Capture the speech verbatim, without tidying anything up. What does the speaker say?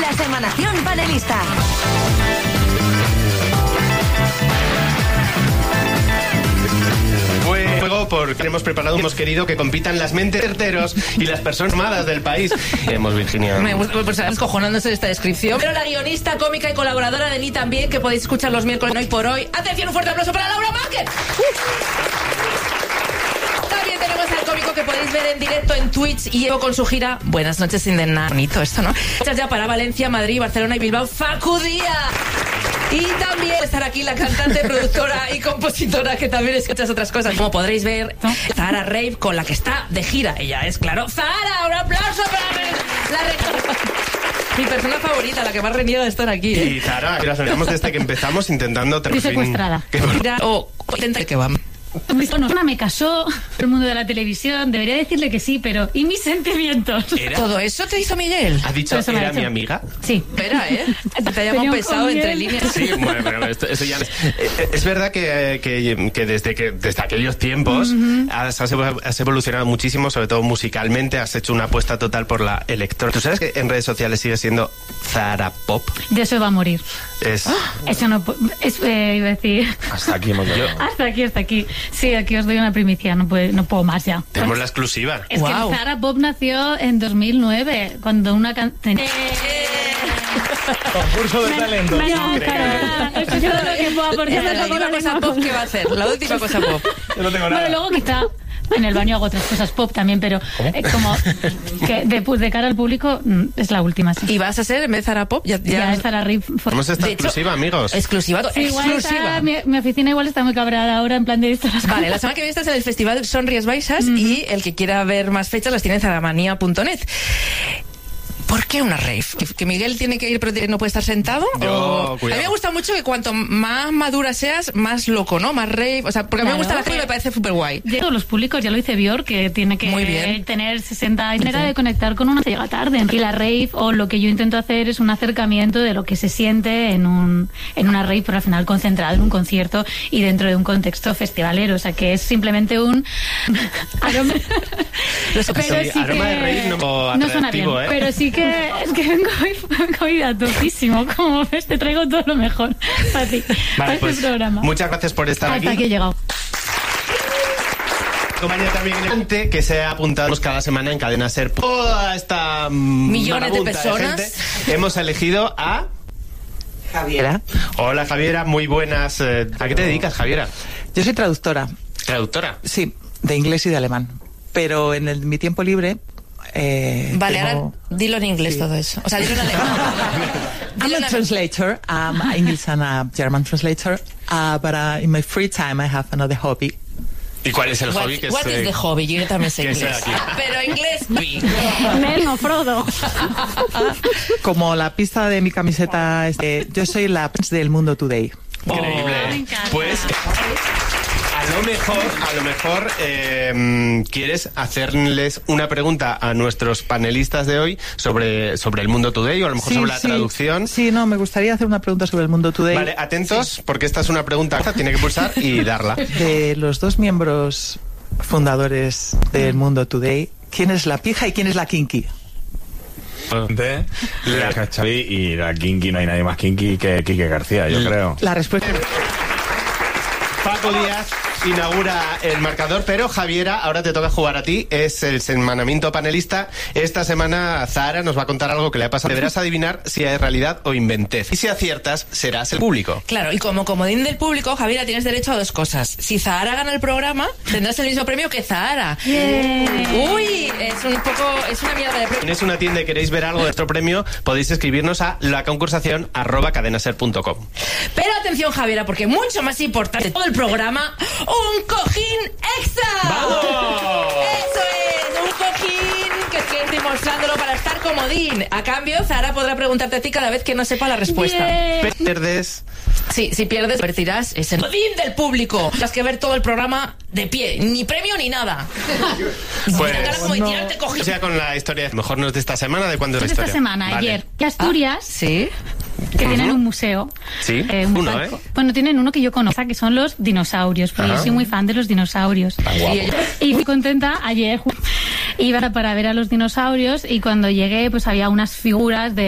La Semanación Panelista. Luego, porque hemos preparado, hemos querido que compitan las mentes certeros y las personas armadas del país. Queremos, Virginia. Me gusta, pues escojonándose de esta descripción. Pero la guionista, cómica y colaboradora de Ni también, que podéis escuchar los miércoles hoy por hoy. Atención, un fuerte aplauso para Laura Márquez. También tenemos al cómico que podéis ver en directo en Twitch y Evo con su gira Buenas noches sin de nada. Bonito esto, ¿no? Muchas ya para Valencia, Madrid, Barcelona y Bilbao. Facu Díaz. Y también estar aquí la cantante, productora y compositora, que también escuchas otras cosas. Como podréis ver, Zahara Rave, con la que está de gira. Ella es, claro, Zahara. Un aplauso para la recordada. Mi persona favorita, la que más reniega de estar aquí. ¿eh? Y Zahara, que la sabemos desde que empezamos intentando... Fui secuestrada. Que... O intenta que va. Una me casó, el mundo de la televisión, debería decirle que sí, pero ¿y mis sentimientos? ¿Era? ¿Todo eso te hizo Miguel? ¿Ha dicho que era mi amiga? Sí. Espera, ¿eh? Te ha llamado pesado entre líneas. Sí, bueno, pero esto, eso ya... Es, es verdad que, que, que, desde, que desde aquellos tiempos uh-huh. has, has evolucionado muchísimo, sobre todo musicalmente, has hecho una apuesta total por la electrónica. ¿Tú sabes que en redes sociales sigue siendo Zahara Pop? De eso va a morir. Es... Eso no... Es, eh, iba a decir... Hasta aquí hemos llegado. Hasta aquí, hasta aquí. Sí, aquí os doy una primicia, no puedo, no puedo más ya. Tenemos la exclusiva. Es wow. que Zahara Pop nació en dos mil nueve, cuando una canción... ¡Eh! Concurso de talento. Me, me claro, eso es todo lo que puedo aportar. Esa es la última cosa pop que va a hacer. La última cosa pop. Yo no tengo nada. Bueno, luego quizá en el baño hago otras cosas pop también, pero eh, como que de, pues, de cara al público es la última. Sí. ¿Y vas a ser en vez de Zahara Pop? Ya, ya... ya es Zahara Rave. Tenemos esta de exclusiva, hecho, amigos. Exclusiva. Sí, igual exclusiva. Está, mi, mi oficina igual está muy cabreada ahora en plan de esto. Las Vale, cosas. la semana que viene estás en el festival Son Rías Baixas uh-huh. y el que quiera ver más fechas las tiene en zaramanía punto net. ¿Por qué una rave? ¿Que Miguel tiene que ir pero no puede estar sentado? Yo, o... A mí me gusta mucho que cuanto más madura seas, más loco, ¿no? Más rave. O sea, porque claro, a mí me gusta la rave y me parece súper guay. Todos los públicos, ya lo dice Björk, que tiene que tener sesenta años. Manera de conectar con una llega tarde. Y la rave, o lo que yo intento hacer, es un acercamiento de lo que se siente en un en una rave, pero al final concentrado en un concierto y dentro de un contexto festivalero. O sea, que es simplemente un... aroma... pero sí, sí aroma que... de rave no, no suena bien, ¿eh? Pero sí que... Es que vengo hoy a topísimo. Como ves, te traigo todo lo mejor para ti, vale, para pues, este programa. Muchas gracias por estar Hasta aquí. Hasta aquí he llegado. Compañía también que se ha apuntado cada semana en Cadena Ser. Toda esta millones de personas. De gente, hemos elegido a... Javiera. Hola, Javiera, muy buenas. ¿A qué te dedicas, Javiera? Yo soy traductora. ¿Traductora? Sí, de inglés y de alemán. Pero en el, mi tiempo libre... Eh, vale, tengo... ahora dilo en inglés sí. todo eso. O sea, dilo en alemán. I'm a translator, I'm an English and a German translator, uh, but uh, in my free time I have another hobby. ¿Y cuál es el what, hobby? Que what es, is the hobby? Yo también sé inglés. Aquí. Pero inglés... Nel, no, Frodo. Como la pista de mi camiseta, este, yo soy la prensa del Mundo Today. Increíble. Oh, me encanta. Pues... A lo mejor, a lo mejor eh, quieres hacerles una pregunta a nuestros panelistas de hoy sobre, sobre el Mundo Today o a lo mejor sí, sobre la sí. traducción. Sí, no, me gustaría hacer una pregunta sobre el Mundo Today. Vale, atentos, sí. porque esta es una pregunta, tiene que pulsar y darla. De los dos miembros fundadores del Mundo Today, ¿quién es la pija y quién es la kinky? La Cachaví y la kinky, no hay nadie más kinky que Quique García, yo creo. La respuesta... Paco Díaz inaugura el marcador, pero Javiera, ahora te toca jugar a ti, es el semanamiento panelista. Esta semana Zahara nos va a contar algo que le ha pasado. Deberás adivinar si es realidad o inventez. Y si aciertas, serás el público. Claro, y como comodín del público, Javiera, tienes derecho a dos cosas. Si Zahara gana el programa, tendrás el mismo premio que Zahara. Yeah. Uy, es un poco, es una mierda de premio. Si tenéis una tienda y queréis ver algo de nuestro premio, podéis escribirnos a la concursación arroba cadenaser punto com. Pero atención, Javiera, porque mucho más importante todo el programa, un cojín extra. ¡Vamos! Eso es, un cojín que estoy demostrándolo para estar comodín. A cambio, Zahara podrá preguntarte a ti cada vez que no sepa la respuesta. Yeah. Pierdes. Sí, si pierdes, convertirás ese comodín del público. Tienes que ver todo el programa de pie, ni premio ni nada. Pues, no. O sea, con la historia, mejor no es de esta semana, ¿de cuándo es la Esta historia? semana, vale. ayer. Y Asturias. Ah, sí. Que tienen un museo. Sí, eh, un uno, palco. ¿eh? Bueno, tienen uno que yo conozco, que son los dinosaurios, porque Ajá. yo soy muy fan de los dinosaurios. Y, y fui contenta ayer. Iba para ver a los dinosaurios y cuando llegué, pues había unas figuras de